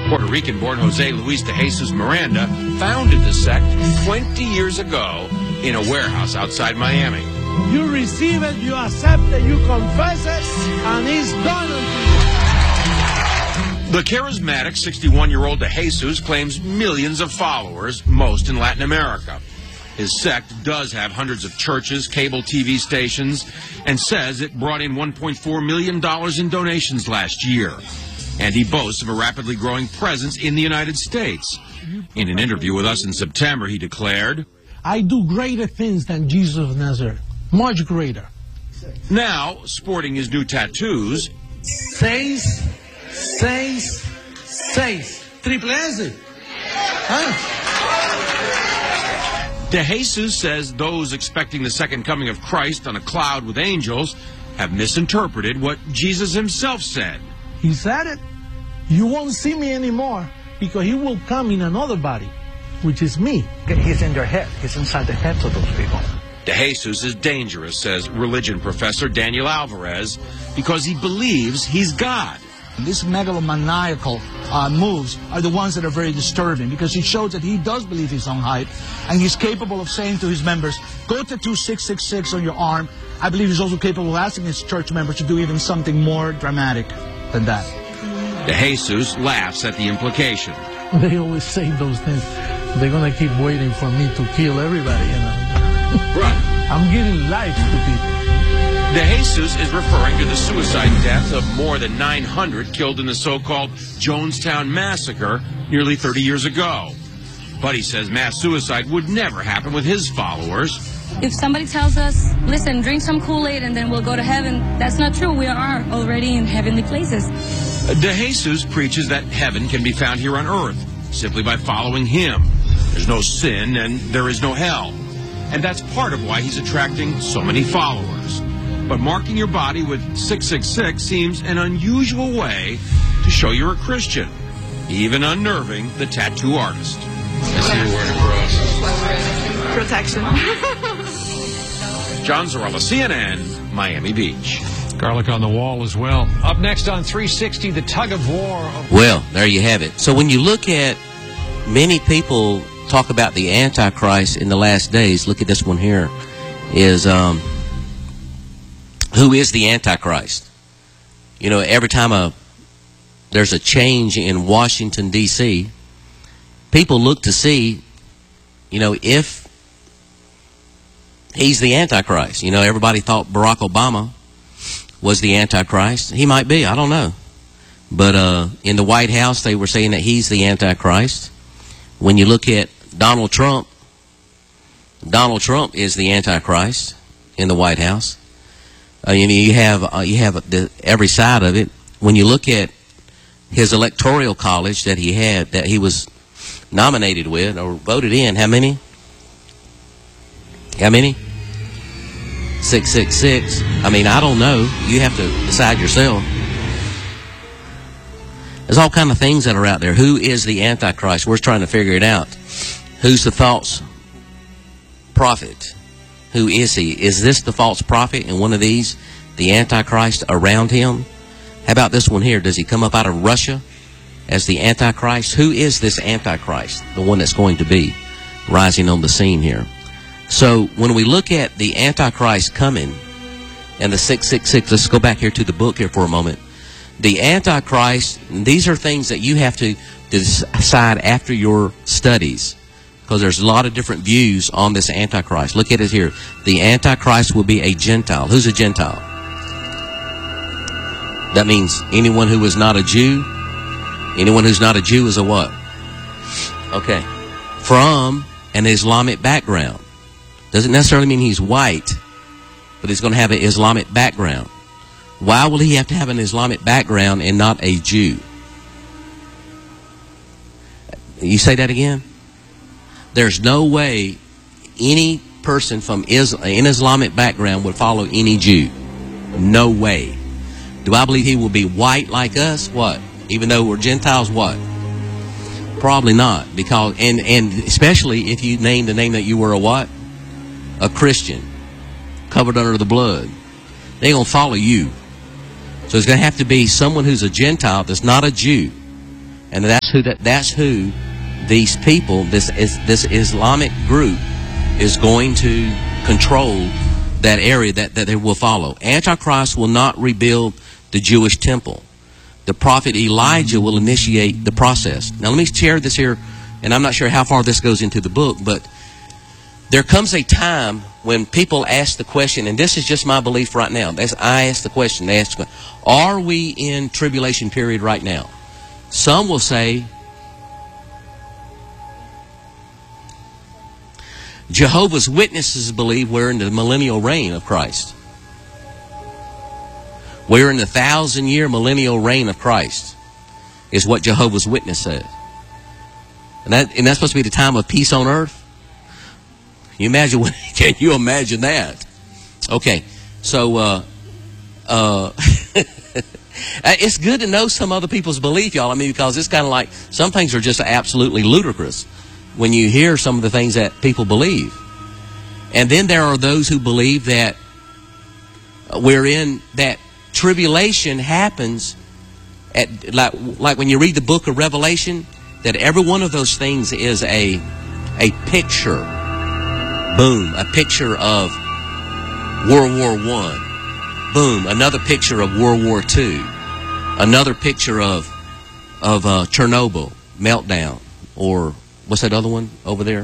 Puerto Rican-born Jose Luis de Jesus Miranda founded the sect 20 years ago in a warehouse outside Miami. You receive it, you accept it, you confess it, and it's done unto you. The charismatic 61-year-old de Jesus claims millions of followers, most in Latin America. His sect does have hundreds of churches, cable TV stations, and says it brought in $1.4 million in donations last year. And he boasts of a rapidly growing presence in the United States. In an interview with us in September, he declared, I do greater things than Jesus of Nazareth. Much greater. Now, sporting his new tattoos, 6, 6, 6. Triple S. Huh? De Jesus says those expecting the second coming of Christ on a cloud with angels have misinterpreted what Jesus himself said. He said it. You won't see me anymore because he will come in another body, which is me. He's in their head. He's inside the heads of those people. De Jesus is dangerous, says religion professor Daniel Alvarez, because he believes he's God. These megalomaniacal moves are the ones that are very disturbing because it shows that he does believe his own hype and he's capable of saying to his members, go tattoo 666 on your arm. I believe he's also capable of asking his church members to do even something more dramatic than that. De Jesus laughs at the implication. They always say those things. They're going to keep waiting for me to kill everybody, you know. Right. I'm giving life to people. De Jesus is referring to the suicide deaths of more than 900 killed in the so-called Jonestown Massacre nearly 30 years ago. But he says mass suicide would never happen with his followers. If somebody tells us, listen, drink some Kool-Aid and then we'll go to heaven, that's not true. We are already in heavenly places. De Jesus preaches that heaven can be found here on earth simply by following him. There's no sin and there is no hell. And that's part of why he's attracting so many followers. But marking your body with 666 seems an unusual way to show you're a Christian, even unnerving the tattoo artist. I see you're wearing a cross. Protection. John Zarella, CNN, Miami Beach. Garlic on the wall as well. Up next on 360, the tug of war. Well, there you have it. So when you look at many people talk about the Antichrist in the last days, look at this one here, is who is the Antichrist? You know, every time there's a change in Washington, D.C., people look to see, you know, if he's the Antichrist. You know, everybody thought Barack Obama was the Antichrist. He might be, I don't know. But in the White House, they were saying that he's the Antichrist. When you look at Donald Trump is the Antichrist in the White House. You know, you have every side of it. When you look at his electoral college that he had, that he was nominated with or voted in, how many? How many? 666. I mean, I don't know. You have to decide yourself. There's all kind of things that are out there. Who is the Antichrist? We're trying to figure it out. Who's the false prophet? Who is he? Is this the false prophet and one of these, the Antichrist around him? How about this one here? Does he come up out of Russia as the Antichrist? Who is this Antichrist? The one that's going to be rising on the scene here. So when we look at the Antichrist coming and the 666, let's go back here to the book here for a moment. The Antichrist, these are things that you have to decide after your studies, because there's a lot of different views on this Antichrist. Look at it here. The Antichrist will be a Gentile. Who's a Gentile? That means anyone who is not a Jew. Anyone who's not a Jew is a what? Okay. From an Islamic background. Doesn't necessarily mean he's white, but he's going to have an Islamic background. Why will he have to have an Islamic background and not a Jew? You say that again? There's no way any person from an Islamic background would follow any Jew. No way. Do I believe he will be white like us? What? Even though we're Gentiles, what? Probably not. Because and especially if you named the name that you were a what? A Christian. Covered under the blood. They ain't going to follow you. So it's going to have to be someone who's a Gentile that's not a Jew. And that's who these people, this Islamic group, is going to control that area that they will follow. Antichrist will not rebuild the Jewish temple. The prophet Elijah will initiate the process. Now let me share this here, and I'm not sure how far this goes into the book, but there comes a time when people ask the question, and this is just my belief right now. I ask the question, are we in tribulation period right now? Some will say, Jehovah's Witnesses believe we're in the millennial reign of Christ. We're in the 1,000-year millennial reign of Christ, is what Jehovah's Witness says. And that's supposed to be the time of peace on earth? Can you imagine that? Okay, so it's good to know some other people's belief, y'all. I mean, because it's kind of like some things are just absolutely ludicrous when you hear some of the things that people believe. And then there are those who believe that we're in that tribulation happens at like when you read the book of Revelation, that every one of those things is a picture. Boom, a picture of World War I. Boom, another picture of World War II. Another picture of Chernobyl meltdown, or what's that other one over there?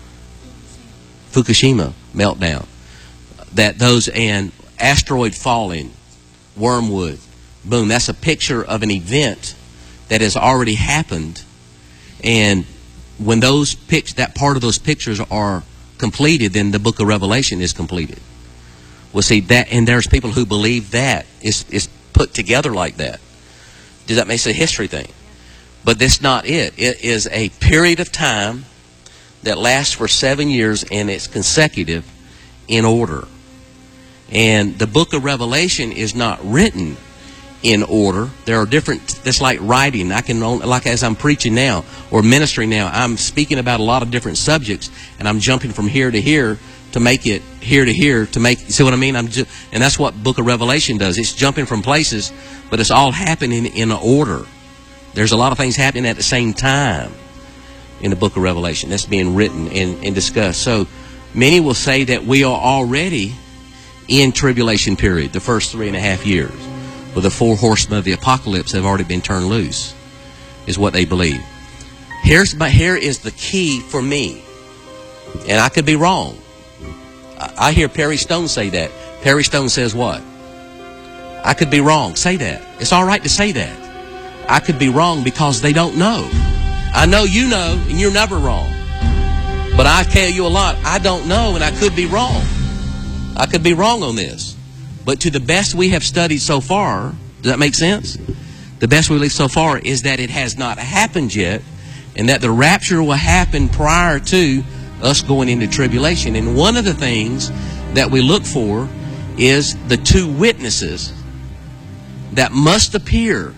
Fukushima meltdown. That those, and asteroid falling, wormwood. Boom, that's a picture of an event that has already happened. And when that part of those pictures are completed, then the book of Revelation is completed. Well, see that, and there's people who believe that is put together like that. Does that make it a history thing? But that's not it. It is a period of time that lasts for 7 years, and it's consecutive in order. And the book of Revelation is not written in order. There are different, it's like writing. Like as I'm preaching now or ministering now, I'm speaking about a lot of different subjects, and I'm jumping from here to here to make it here to here to make, you see what I mean? And that's what book of Revelation does. It's jumping from places, but it's all happening in order. There's a lot of things happening at the same time in the book of Revelation that's being written and discussed. So many will say that we are already in tribulation period, the first 3.5 years, where the 4 horsemen of the apocalypse have already been turned loose, is what they believe. Here is the key for me, and I could be wrong. I hear Perry Stone say that. Perry Stone says what? I could be wrong. Say that. It's all right to say that. I could be wrong because they don't know. I know you know, and you're never wrong. But I tell you a lot, I don't know, and I could be wrong. I could be wrong on this. But to the best we have studied so far, does that make sense? The best we believe so far is that it has not happened yet, and that the rapture will happen prior to us going into tribulation. And one of the things that we look for is the 2 witnesses that must appear.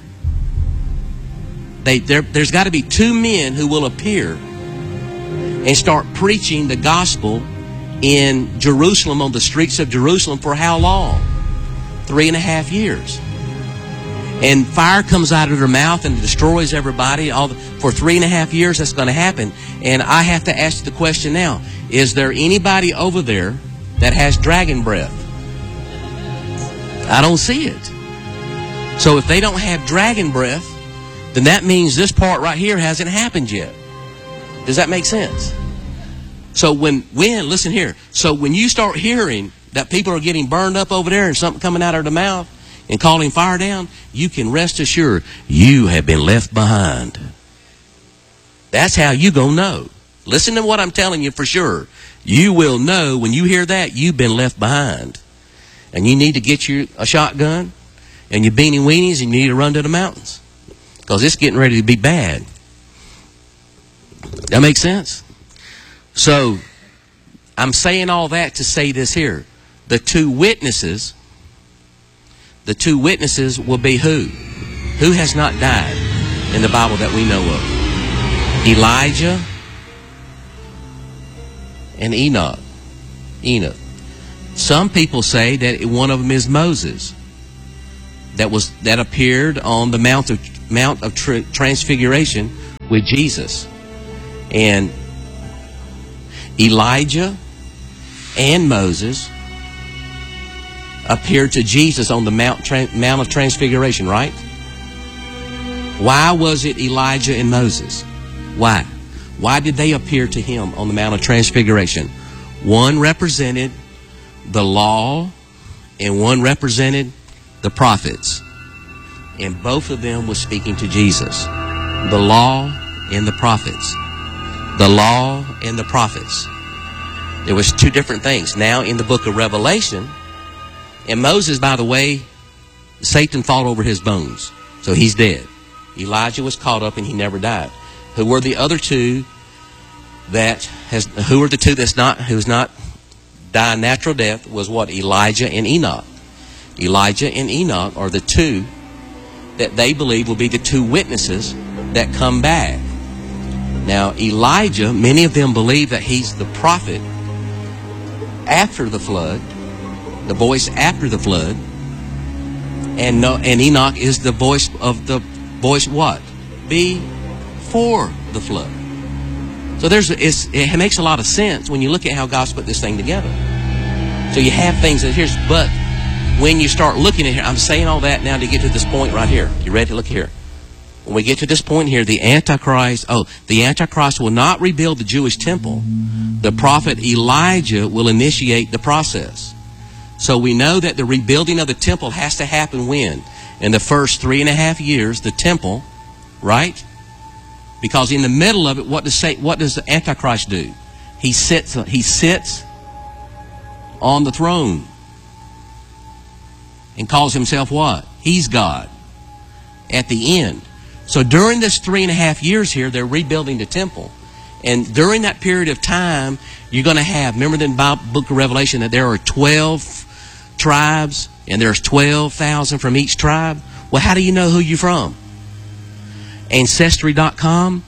There's got to be 2 men who will appear and start preaching the gospel in Jerusalem, on the streets of Jerusalem, for how long? 3.5 years. And fire comes out of their mouth and destroys everybody. For 3.5 years that's going to happen. And I have to ask the question now, is there anybody over there that has dragon breath? I don't see it. So if they don't have dragon breath, then that means this part right here hasn't happened yet. Does that make sense? So listen here. So when you start hearing that people are getting burned up over there and something coming out of their mouth and calling fire down, you can rest assured you have been left behind. That's how you gonna know. Listen to what I'm telling you for sure. You will know when you hear that you've been left behind. And you need to get you a shotgun and your beanie weenies, and you need to run to the mountains. Because it's getting ready to be bad. That makes sense? So, I'm saying all that to say this here. The 2 witnesses will be who? Who has not died in the Bible that we know of? Elijah and Enoch. Some people say that one of them is Moses, that appeared on the Mount of Mount of Transfiguration with Jesus. And Elijah and Moses appeared to Jesus on the Mount of Transfiguration, right? Why was it Elijah and Moses? Why? Why did they appear to him on the Mount of Transfiguration? One represented the law and one represented the prophets. And both of them were speaking to Jesus. The law and the prophets. The law and the prophets. There was two different things. Now in the book of Revelation, and Moses, by the way, Satan fought over his bones. So he's dead. Elijah was caught up and he never died. Who were the other two who's not died natural death was what? Elijah and Enoch. Elijah and Enoch are the two that they believe will be the two witnesses that come back. Now Elijah, many of them believe that he's the prophet after the flood, the voice after the flood, and Enoch is the voice of the voice what? Before the flood. So it makes a lot of sense when you look at how God's put this thing together. So you have things that here's, but when you start looking at here, I'm saying all that now to get to this point right here. You ready to look here? When we get to this point here, the Antichrist will not rebuild the Jewish temple. The prophet Elijah will initiate the process. So we know that the rebuilding of the temple has to happen when? In the first 3.5 years, the temple, right? Because in the middle of it, what does the Antichrist do? He sits on the throne and calls himself what? He's God at the end. So during this 3.5 years here, they're rebuilding the temple. And during that period of time, you're going to have, remember in the book of Revelation that there are 12 tribes and there's 12,000 from each tribe. Well, how do you know who you're from? Ancestry.com?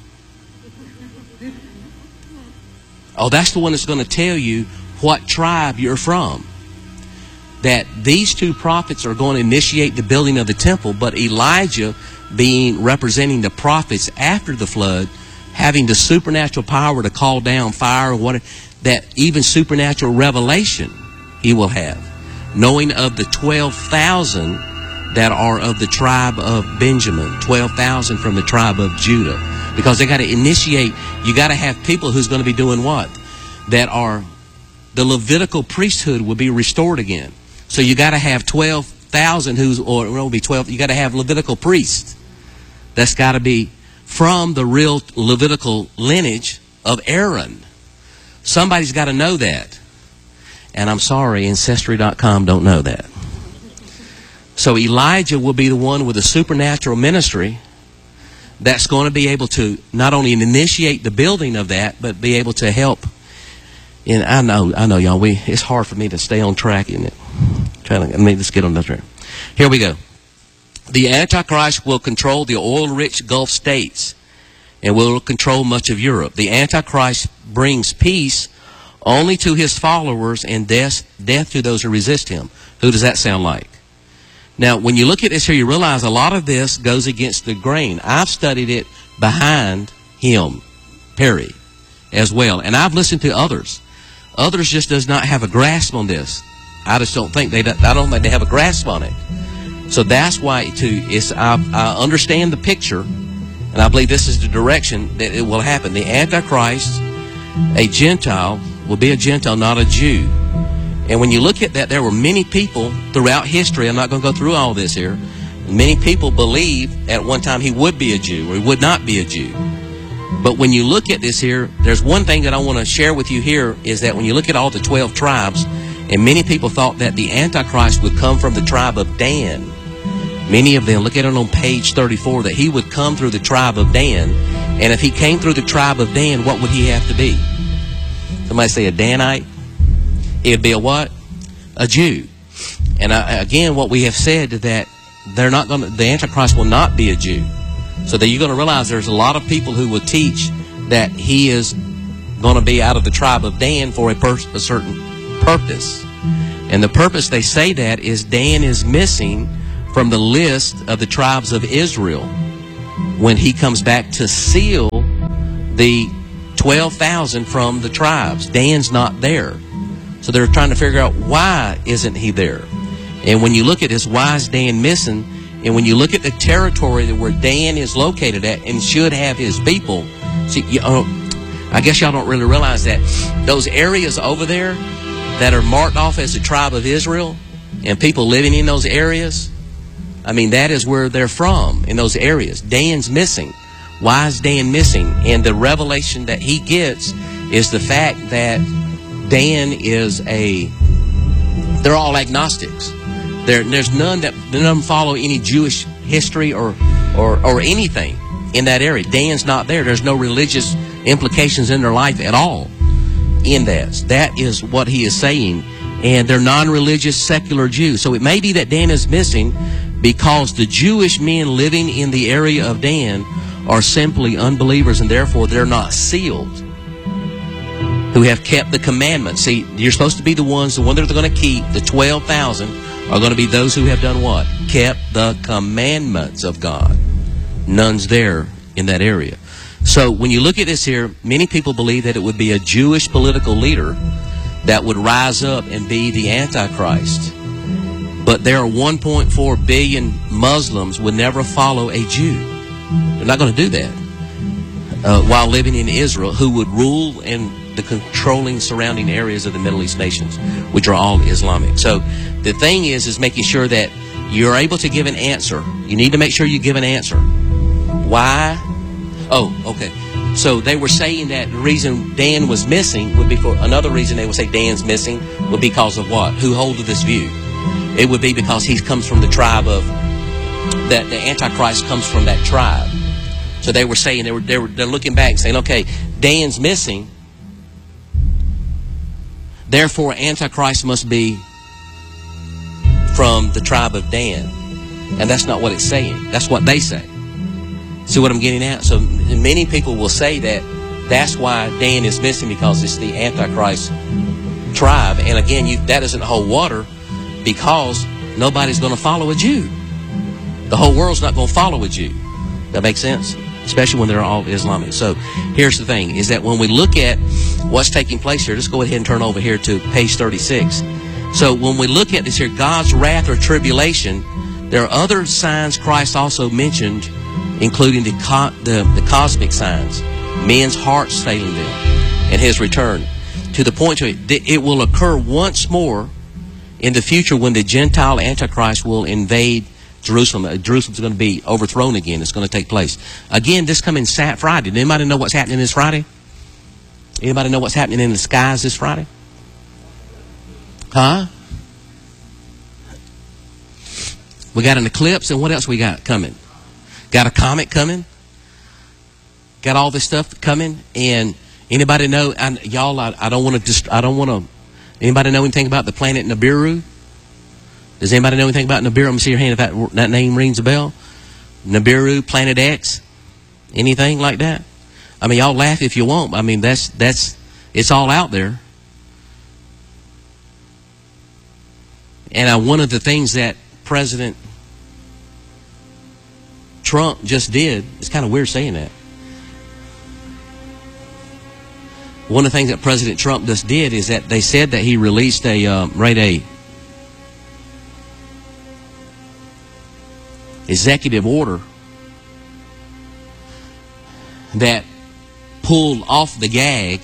Oh, that's the one that's going to tell you what tribe you're from. That these two prophets are going to initiate the building of the temple, but Elijah, representing the prophets after the flood, having the supernatural power to call down fire or whatever, that even supernatural revelation he will have, knowing of the 12,000 that are of the tribe of Benjamin, 12,000 from the tribe of Judah. Because they got to initiate, you got to have people who's going to be doing what? That are, the Levitical priesthood will be restored again. So you got to have 12,000 you got to have Levitical priests. That's got to be from the real Levitical lineage of Aaron. Somebody's got to know that. And I'm sorry, Ancestry.com don't know that. So Elijah will be the one with a supernatural ministry that's going to be able to not only initiate the building of that, but be able to help. And I know, y'all, it's hard for me to stay on track, isn't it? Let's get on the track. Here we go. The Antichrist will control the oil-rich Gulf states and will control much of Europe. The Antichrist brings peace only to his followers and death to those who resist him. Who does that sound like? Now, when you look at this here, you realize a lot of this goes against the grain. I've studied it behind him, Perry, as well. And I've listened to others. Others just does not have a grasp on this. I just don't think I don't think they have a grasp on it. So that's why I understand the picture, and I believe this is the direction that it will happen. The Antichrist, a Gentile, will be a Gentile, not a Jew. And when you look at that, there were many people throughout history, I'm not going to go through all this here, many people believed at one time he would be a Jew or he would not be a Jew. But when you look at this here, there's one thing that I want to share with you here is that when you look at all the 12 tribes, and many people thought that the Antichrist would come from the tribe of Dan. Many of them, look at it on page 34, that he would come through the tribe of Dan. And if he came through the tribe of Dan, what would he have to be? Somebody say a Danite? It would be a what? A Jew. And again, what we have said is that the Antichrist will not be a Jew. So that you're going to realize there's a lot of people who will teach that he is going to be out of the tribe of Dan for a certain purpose. And the purpose they say that is Dan is missing from the list of the tribes of Israel. when he comes back to seal the 12,000 from the tribes. Dan's not there. So they're trying to figure out, why isn't he there? And when you look at this, why is Dan missing? And when you look at the territory where Dan is located at and should have his people, see, I guess y'all don't really realize that those areas over there that are marked off as the tribe of Israel and people living in those areas, I mean, that is where they're from, in those areas. Dan's missing. Why is Dan missing? And the revelation that he gets is the fact that Dan is they're all agnostics. There's none that follow any Jewish history or anything in that area. Dan's not there. There's no religious implications in their life at all in that. That is what he is saying. And they're non-religious, secular Jews. So it may be that Dan is missing because the Jewish men living in the area of Dan are simply unbelievers, and therefore they're not sealed, who have kept the commandments. See, you're supposed to be the ones that are going to keep. The 12,000 are going to be those who have done what? Kept the commandments of God. None's there in that area. So when you look at this here, many people believe that it would be a Jewish political leader that would rise up and be the Antichrist. But there are 1.4 billion Muslims would never follow a Jew. They're not going to do that while living in Israel, who would rule in the controlling surrounding areas of the Middle East nations, which are all Islamic. So the thing is making sure that you're able to give an answer. You need to make sure you give an answer. Why? Oh, okay. So they were saying that the reason Dan was missing would be for another reason. They would say Dan's missing would be because of what? Who holds this view? It would be because he comes from the tribe of that. The Antichrist comes from that tribe. So they were saying they're looking back saying, okay, Dan's missing. Therefore, Antichrist must be from the tribe of Dan. And that's not what it's saying. That's what they say. See what I'm getting at? So many people will say that that's why Dan is missing, because it's the Antichrist tribe. And again, that doesn't hold water, because nobody's going to follow a Jew. The whole world's not going to follow a Jew. That makes sense? Especially when they're all Islamic. So here's the thing, is that when we look at what's taking place here, just go ahead and turn over here to page 36. So when we look at this here, God's wrath or tribulation, there are other signs Christ also mentioned, including the cosmic signs, men's hearts failing them, and his return. To the point it will occur once more in the future when the Gentile Antichrist will invade Jerusalem. Jerusalem's going to be overthrown again. It's going to take place. Again, this coming Friday. Does anybody know what's happening this Friday? Anybody know what's happening in the skies this Friday? Huh? We got an eclipse, and what else we got coming? Got a comet coming. Got all this stuff coming. And anybody know? I don't want to. Anybody know anything about the planet Nibiru? Does anybody know anything about Nibiru? Let me see your hand if that name rings a bell. Nibiru, Planet X, anything like that? I mean, y'all laugh if you want. I mean, it's all out there. And one of the things that President Trump just did, it's kind of weird saying that. One of the things that President Trump just did is that they said that he released a executive order that pulled off the gag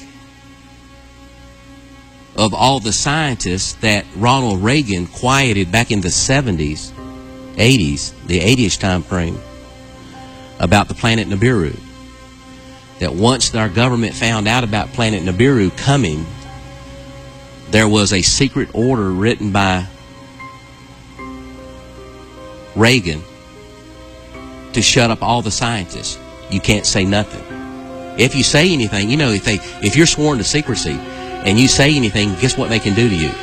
of all the scientists that Ronald Reagan quieted back in the 70s, 80s, the 80s time frame, about the planet Nibiru. That once our government found out about planet Nibiru coming, there was a secret order written by Reagan to shut up all the scientists. You can't say nothing. If you say anything, you know, if you're sworn to secrecy and you say anything, guess what they can do to you?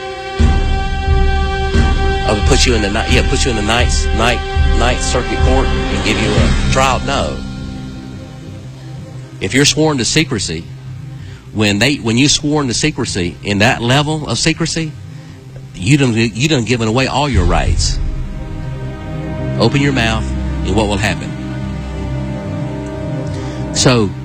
Put you in the ninth circuit court and give you a trial. No. If you're sworn to secrecy, when you sworn to secrecy in that level of secrecy, you done given away all your rights. Open your mouth, and what will happen? So